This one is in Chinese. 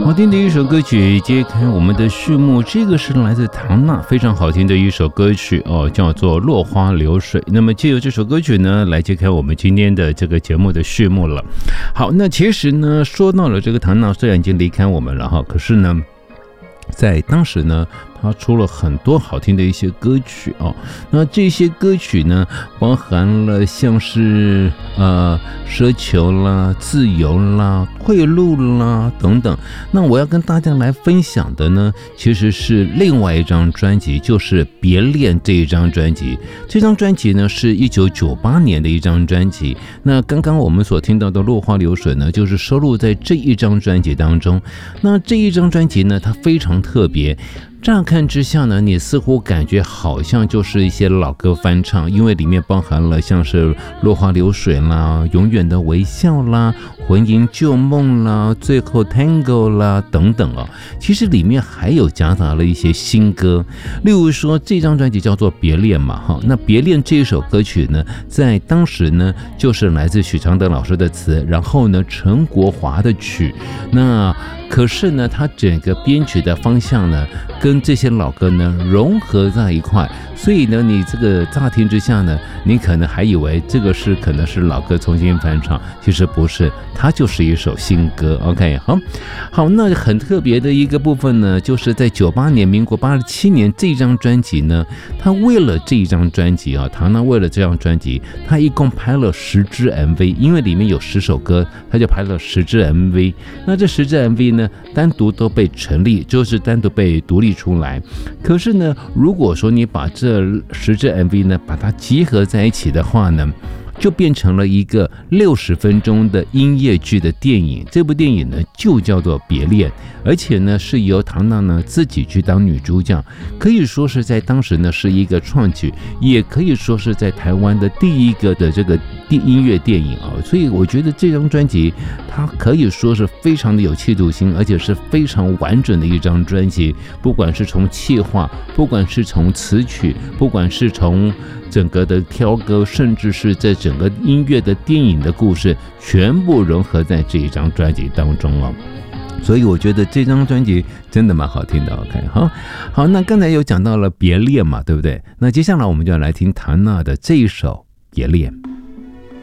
好听的一首歌曲揭开我们的序幕，这个是来自唐娜非常好听的一首歌曲叫做《落花流水》。那么借由这首歌曲呢，来揭开我们今天的这个节目的序幕了。好，那其实呢，说到了这个唐娜虽然已经离开我们了哈，可是呢，在当时呢，他出了很多好听的一些歌曲那这些歌曲呢，包含了像是奢求啦、自由啦、贿赂啦等等。那我要跟大家来分享的呢，其实是另外一张专辑，就是《别恋》这一张专辑。这张专辑呢，是1998年的一张专辑。那刚刚我们所听到的《落花流水》呢，就是收录在这一张专辑当中。那这一张专辑呢，它非常特别。乍看之下呢，你似乎感觉好像就是一些老歌翻唱，因为里面包含了像是落花流水啦、永远的微笑啦、魂萦旧梦啦、最后 Tango 啦等等其实里面还有夹杂了一些新歌，例如说这张专辑叫做《别恋》嘛那《别恋》这一首歌曲呢，在当时呢就是来自许常德老师的词，然后呢陈国华的曲。那可是呢，它整个编曲的方向呢，跟这些老歌呢融合在一块，所以呢，你这个乍听之下呢，你可能还以为这个可能是老歌重新翻唱，其实不是，它就是一首新歌。OK， 好，那很特别的一个部分呢，就是在98年，民国87年这张专辑呢，他为了这一张专辑唐娜为了这张专辑，他一共拍了10支 MV， 因为里面有10首歌，他就拍了10支 MV。那这10支 MV 呢，单独都被成立，就是单独被独立出来。可是呢，如果说你把这10支 MV 呢，把它集合在一起的话呢，就变成了一个60分钟的音乐剧的电影。这部电影呢，就叫做《别恋》，而且呢，是由唐娜呢自己去当女主角，可以说是在当时呢是一个创举，也可以说是在台湾的第一个的这个音乐电影所以我觉得这张专辑它可以说是非常的有企图心，而且是非常完整的一张专辑，不管是从企划，不管是从词曲，不管是从整个的挑歌，甚至是在整个音乐的电影的故事，全部融合在这一张专辑当中所以我觉得这张专辑真的蛮好听的。 OK， 好，那刚才有讲到了别恋嘛，对不对？那接下来我们就要来听唐娜的这一首《别恋》。